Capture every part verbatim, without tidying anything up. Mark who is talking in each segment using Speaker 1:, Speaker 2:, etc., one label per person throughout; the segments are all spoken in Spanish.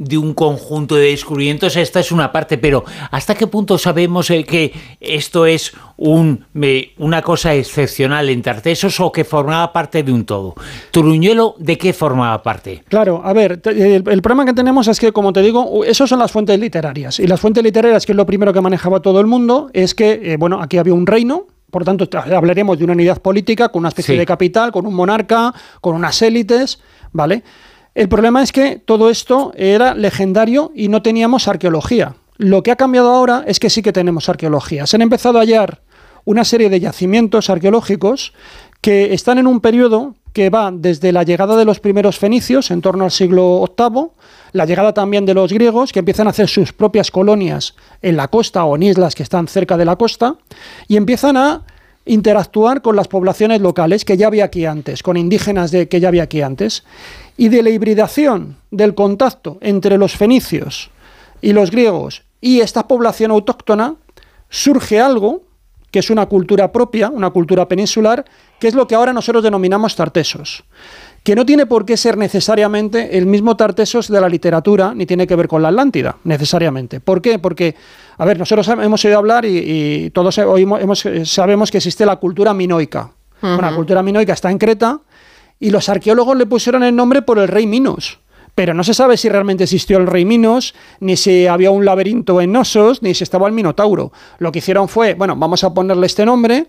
Speaker 1: de un conjunto de descubrimientos, esta es una parte, pero ¿hasta qué punto sabemos eh, que esto es un, eh, una cosa excepcional en Tartesos o que formaba parte de un todo? ¿Turuñuelo de qué formaba parte?
Speaker 2: Claro, a ver, el, el problema que tenemos es que, como te digo, esos son las fuentes literarias. Y las fuentes literarias, que es lo primero que manejaba todo el mundo, es que, eh, bueno, aquí había un reino. Por tanto, hablaremos de una unidad política con una especie sí. de capital, con un monarca, con unas élites, ¿vale? El problema es que todo esto era legendario y no teníamos arqueología. Lo que ha cambiado ahora es que sí que tenemos arqueología. Se han empezado a hallar una serie de yacimientos arqueológicos que están en un periodo que va desde la llegada de los primeros fenicios, en torno al siglo octavo, la llegada también de los griegos, que empiezan a hacer sus propias colonias en la costa o en islas que están cerca de la costa, y empiezan a interactuar con las poblaciones locales que ya había aquí antes, con indígenas de, que ya había aquí antes. Y de la hibridación, del contacto entre los fenicios y los griegos y esta población autóctona, surge algo que es una cultura propia, una cultura peninsular, que es lo que ahora nosotros denominamos Tartesos, que no tiene por qué ser necesariamente el mismo Tartesos de la literatura, ni tiene que ver con la Atlántida, necesariamente. ¿Por qué? Porque, a ver, nosotros hemos oído hablar y, y todos oímos, hemos, sabemos que existe la cultura minoica. Uh-huh. Bueno, la cultura minoica está en Creta y los arqueólogos le pusieron el nombre por el rey Minos. Pero no se sabe si realmente existió el rey Minos, ni si había un laberinto en Nosos, ni si estaba el Minotauro. Lo que hicieron fue, bueno, vamos a ponerle este nombre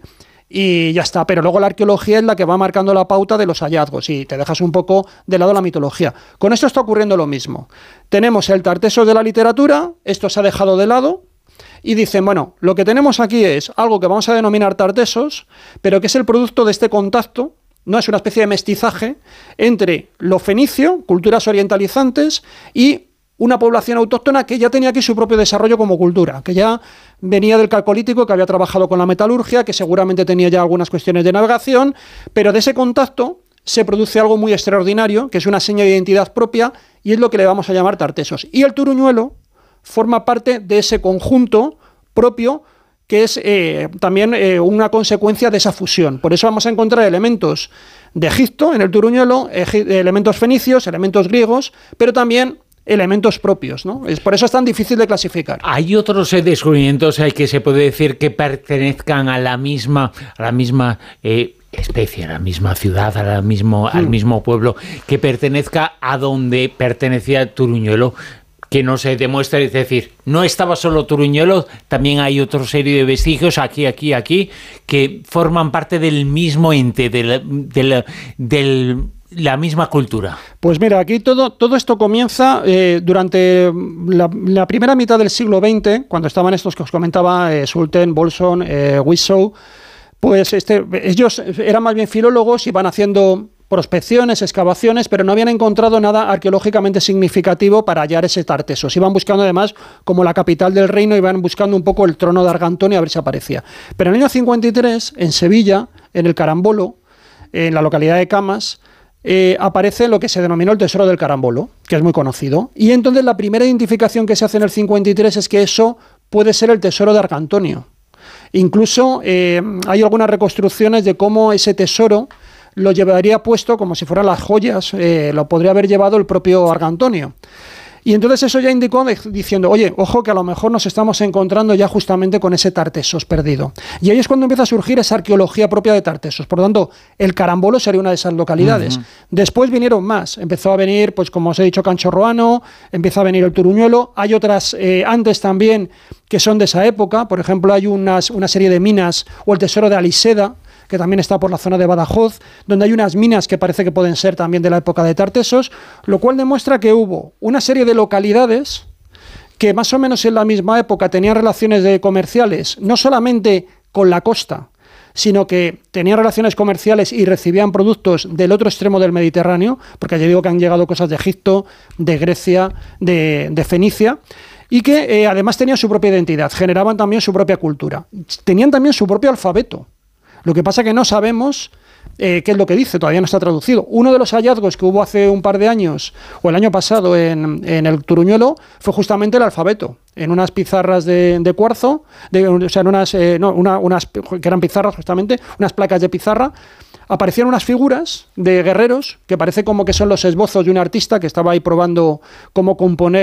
Speaker 2: y ya está. Pero luego la arqueología es la que va marcando la pauta de los hallazgos y te dejas un poco de lado la mitología. Con esto está ocurriendo lo mismo. Tenemos el Tartesos de la literatura, esto se ha dejado de lado y dicen, bueno, lo que tenemos aquí es algo que vamos a denominar Tartesos, pero que es el producto de este contacto. No es una especie de mestizaje entre lo fenicio, culturas orientalizantes, y una población autóctona que ya tenía aquí su propio desarrollo como cultura, que ya venía del Calcolítico, que había trabajado con la metalurgia, que seguramente tenía ya algunas cuestiones de navegación, pero de ese contacto se produce algo muy extraordinario, que es una seña de identidad propia, y es lo que le vamos a llamar Tartesos. Y el turuñuelo forma parte de ese conjunto propio, que es eh, también eh, una consecuencia de esa fusión. Por eso vamos a encontrar elementos de Egipto en el turuñuelo, elementos fenicios, elementos griegos, pero también elementos propios, ¿no? Es por eso es tan difícil de clasificar.
Speaker 1: Hay otros eh, descubrimientos eh, que se puede decir que pertenezcan a la misma, a la misma eh, especie, a la misma ciudad, a la mismo, mm. al mismo pueblo, que pertenezca a donde pertenecía Turuñuelo, que no se demuestra, es decir, no estaba solo Turuñuelo, también hay otra serie de vestigios aquí, aquí, aquí, que forman parte del mismo ente, de la, de la, de la misma cultura.
Speaker 2: Pues mira, aquí todo, todo esto comienza eh, durante la, la primera mitad del siglo veinte, cuando estaban estos que os comentaba, eh, Sulten, Bolson, eh, Wissow, pues este, ellos eran más bien filólogos y van haciendo prospecciones, excavaciones, pero no habían encontrado nada arqueológicamente significativo para hallar ese Tartesos. Iban buscando además como la capital del reino, iban buscando un poco el trono de Argantonio a ver si aparecía. Pero en el año cincuenta y tres, en Sevilla, en el Carambolo, en la localidad de Camas, eh, aparece lo que se denominó el tesoro del Carambolo, que es muy conocido. Y entonces la primera identificación que se hace en el cincuenta y tres es que eso puede ser el tesoro de Argantonio. Incluso eh, hay algunas reconstrucciones de cómo ese tesoro lo llevaría puesto como si fueran las joyas, eh, lo podría haber llevado el propio Argantonio. Y entonces eso ya indicó de, diciendo, oye, ojo que a lo mejor nos estamos encontrando ya justamente con ese Tartesos perdido. Y ahí es cuando empieza a surgir esa arqueología propia de Tartesos. Por lo tanto, el Carambolo sería una de esas localidades. Uh-huh. Después vinieron más. Empezó a venir, pues como os he dicho, Canchorroano, empieza a venir el Turuñuelo. Hay otras eh, antes también que son de esa época. Por ejemplo, hay unas, una serie de minas, o el tesoro de Aliseda, que también está por la zona de Badajoz, donde hay unas minas que parece que pueden ser también de la época de Tartesos, lo cual demuestra que hubo una serie de localidades que más o menos en la misma época tenían relaciones de comerciales, no solamente con la costa, sino que tenían relaciones comerciales y recibían productos del otro extremo del Mediterráneo, porque ya digo que han llegado cosas de Egipto, de Grecia, de, de Fenicia, y que eh, además tenían su propia identidad, generaban también su propia cultura, tenían también su propio alfabeto. Lo que pasa es que no sabemos eh, qué es lo que dice, todavía no está traducido. Uno de los hallazgos que hubo hace un par de años, o el año pasado en, en el Turuñuelo, fue justamente el alfabeto, en unas pizarras de, de cuarzo, de, o sea, en unas, eh, no, una, unas que eran pizarras justamente, unas placas de pizarra, aparecieron unas figuras de guerreros, que parece como que son los esbozos de un artista que estaba ahí probando cómo componer